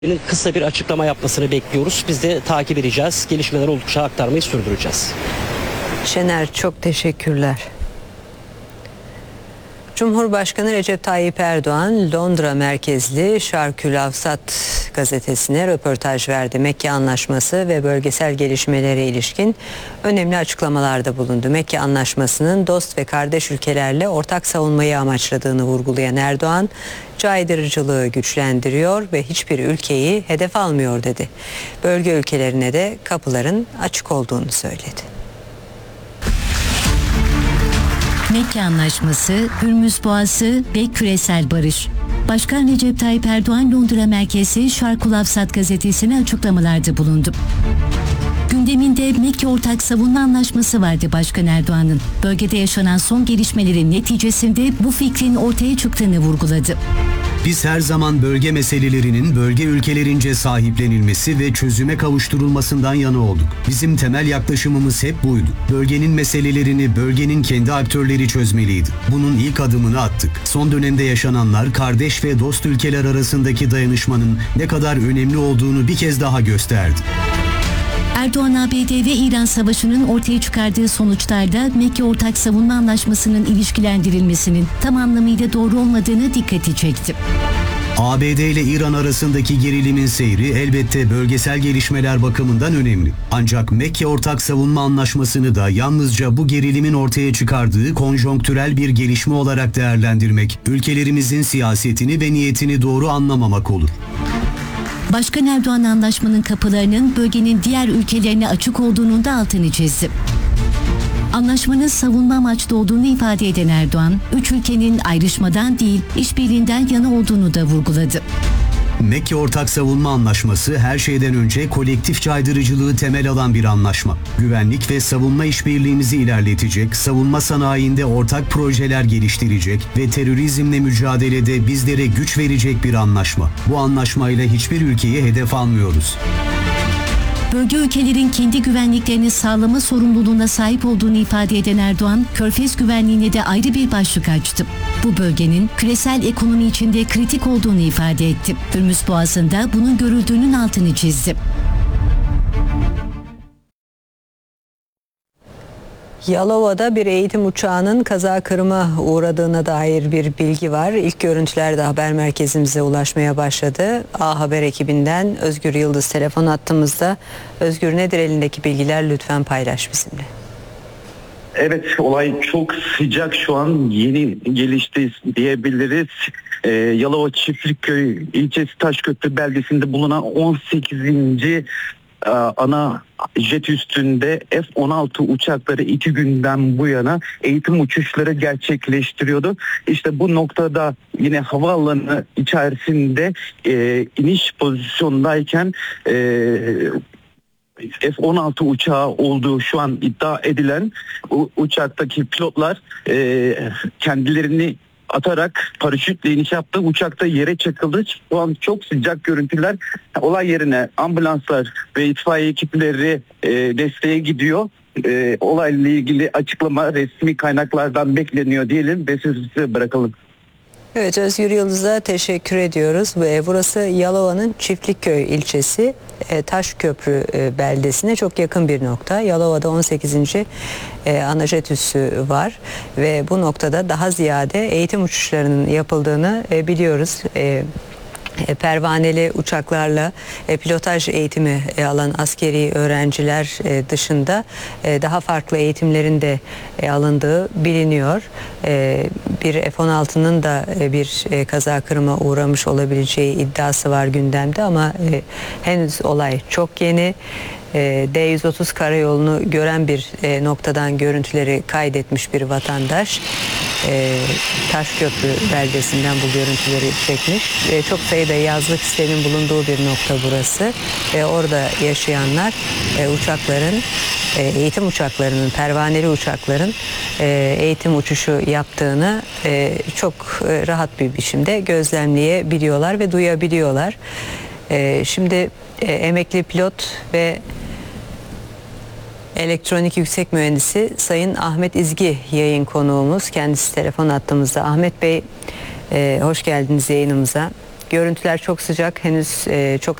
Kısa bir açıklama yapmasını bekliyoruz. Biz de takip edeceğiz. Gelişmeler oldukça aktarmayı sürdüreceğiz. Şener, çok teşekkürler. Cumhurbaşkanı Recep Tayyip Erdoğan Londra merkezli Şarkül Avsat gazetesine röportaj verdi. Mekke Anlaşması ve bölgesel gelişmelere ilişkin önemli açıklamalarda bulundu. Mekke Anlaşması'nın dost ve kardeş ülkelerle ortak savunmayı amaçladığını vurgulayan Erdoğan, caydırıcılığı güçlendiriyor ve hiçbir ülkeyi hedef almıyor dedi. Bölge ülkelerine de kapıların açık olduğunu söyledi. Mekke Anlaşması, Hürmüz Boğazı ve küresel barış. Başkan Recep Tayyip Erdoğan Londra merkezli Şarkül Avsat gazetesine açıklamalarda bulundu. Gündeminde Mekke Ortak Savunma Anlaşması vardı Başkan Erdoğan'ın. Bölgede yaşanan son gelişmelerin neticesinde bu fikrin ortaya çıktığını vurguladı. Biz her zaman bölge meselelerinin bölge ülkelerince sahiplenilmesi ve çözüme kavuşturulmasından yana olduk. Bizim temel yaklaşımımız hep buydu. Bölgenin meselelerini bölgenin kendi aktörleri çözmeliydi. Bunun ilk adımını attık. Son dönemde yaşananlar kardeş ve dost ülkeler arasındaki dayanışmanın ne kadar önemli olduğunu bir kez daha gösterdi. Erdoğan, ABD ve İran Savaşı'nın ortaya çıkardığı sonuçlarda Mekke Ortak Savunma Anlaşması'nın ilişkilendirilmesinin tam anlamıyla doğru olmadığını dikkati çekti. ABD ile İran arasındaki gerilimin seyri elbette bölgesel gelişmeler bakımından önemli. Ancak Mekke Ortak Savunma Anlaşması'nı da yalnızca bu gerilimin ortaya çıkardığı konjonktürel bir gelişme olarak değerlendirmek, ülkelerimizin siyasetini ve niyetini doğru anlamamak olur. Başkan Erdoğan anlaşmanın kapılarının bölgenin diğer ülkelerine açık olduğunun da altını çizdi. Anlaşmanın savunma amaçlı olduğunu ifade eden Erdoğan, üç ülkenin ayrışmadan değil, işbirliğinden yana olduğunu da vurguladı. Mekke Ortak Savunma Anlaşması her şeyden önce kolektif caydırıcılığı temel alan bir anlaşma. Güvenlik ve savunma işbirliğimizi ilerletecek, savunma sanayinde ortak projeler geliştirecek ve terörizmle mücadelede bizlere güç verecek bir anlaşma. Bu anlaşmayla hiçbir ülkeyi hedef almıyoruz. Bölge ülkelerin kendi güvenliklerini sağlama sorumluluğuna sahip olduğunu ifade eden Erdoğan, Körfez güvenliğine de ayrı bir başlık açtı. Bu bölgenin küresel ekonomi içinde kritik olduğunu ifade etti. Hürmüz Boğazı'nda bunun görüldüğünün altını çizdi. Yalova'da bir eğitim uçağının kaza kırıma uğradığına dair bir bilgi var. İlk görüntüler de haber merkezimize ulaşmaya başladı. A Haber ekibinden Özgür Yıldız telefon hattımızda. Özgür, nedir elindeki bilgiler, lütfen paylaş bizimle. Evet, olay çok sıcak, şu an yeni gelişti diyebiliriz. Yalova Çiftlikköy ilçesi Taşköprü beldesinde bulunan 18. ana jet üstünde F-16 uçakları 2 günden bu yana eğitim uçuşları gerçekleştiriyordu. İşte bu noktada yine havaalanı içerisinde iniş pozisyondayken F-16 uçağı olduğu şu an iddia edilen uçaktaki pilotlar kendilerini atarak paraşütle iniş yaptı. Uçakta yere çakıldı. Şu an çok sıcak görüntüler. Olay yerine ambulanslar ve itfaiye ekipleri desteğe gidiyor. Olayla ilgili açıklama resmi kaynaklardan bekleniyor diyelim ve size bırakalım. Evet, Özgür Yıldız'a teşekkür ediyoruz. Burası Yalova'nın Çiftlikköy ilçesi, Taşköprü beldesine çok yakın bir nokta. Yalova'da 18. ana jet üssü var ve bu noktada daha ziyade eğitim uçuşlarının yapıldığını biliyoruz. Pervaneli uçaklarla pilotaj eğitimi alan askeri öğrenciler dışında daha farklı eğitimlerin de alındığı biliniyor. Bir F-16'nın da bir kaza kırıma uğramış olabileceği iddiası var gündemde ama henüz olay çok yeni. D-130 karayolunu gören bir noktadan görüntüleri kaydetmiş bir vatandaş Taşköprü beldesinden bu görüntüleri çekmiş. Çok sayıda yazlık sitenin bulunduğu bir nokta burası. Orada yaşayanlar uçakların, eğitim uçaklarının, pervaneli uçakların eğitim uçuşu yaptığını çok rahat bir biçimde gözlemleyebiliyorlar ve duyabiliyorlar. Şimdi emekli pilot ve elektronik yüksek mühendisi Sayın Ahmet İzgi yayın konuğumuz. Kendisi telefon hattımızda. Ahmet Bey, hoş geldiniz yayınımıza. görüntüler çok sıcak, henüz çok